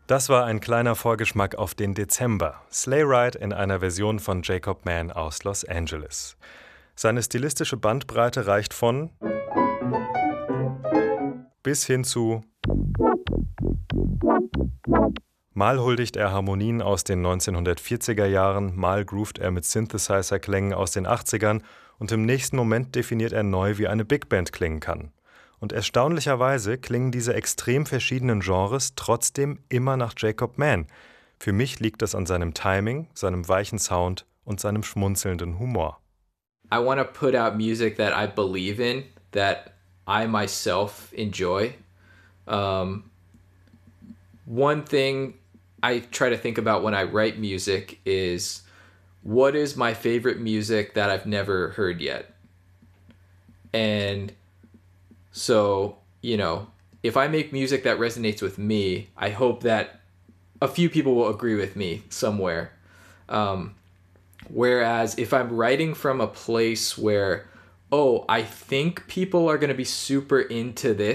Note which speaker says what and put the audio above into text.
Speaker 1: Das war ein kleiner Vorgeschmack auf den Dezember. Sleigh Ride in einer Version von Jacob Mann aus Los Angeles. Seine stilistische Bandbreite reicht von bis hin zu mal huldigt er Harmonien aus den 1940er Jahren, mal groovt er mit Synthesizer-Klängen aus den 80ern und im nächsten Moment definiert er neu, wie eine Big Band klingen kann. Und erstaunlicherweise klingen diese extrem verschiedenen Genres trotzdem immer nach Jacob Mann. Für mich liegt das an seinem Timing, seinem weichen Sound und seinem schmunzelnden Humor.
Speaker 2: I want to put out music that I believe in, that I myself enjoy. One thing I try to think about when I write music is, what is my favorite music that I've never heard yet? And so, if I make music that resonates with me, I hope that a few people will agree with me somewhere. Whereas if I'm writing from a place where, I think people are going to be super into this,